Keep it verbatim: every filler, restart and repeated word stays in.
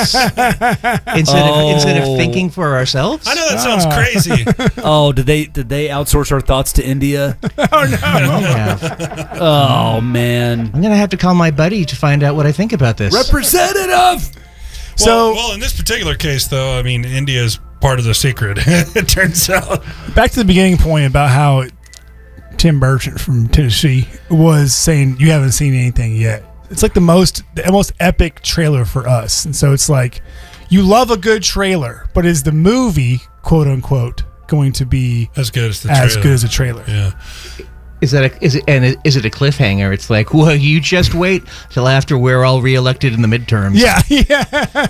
instead Oh. of instead of thinking for ourselves. I know that sounds crazy. Oh, did they did they outsource our thoughts to India? Oh no! Yeah. Oh man, I'm gonna have to call my buddy to find out what I think about this. representative. Well, So- well, in this particular case, though, I mean, India is part of the secret. It turns out. Back to the beginning point about how Tim Burchett from Tennessee was saying you haven't seen anything yet. It's like the most the most epic trailer for us. And so it's like you love a good trailer, but is the movie, quote unquote, going to be As good as the as trailer. good as a trailer? Yeah. Is that a, is it and is it a cliffhanger? It's like, well, you just wait till after we're all reelected in the midterms. Yeah, yeah.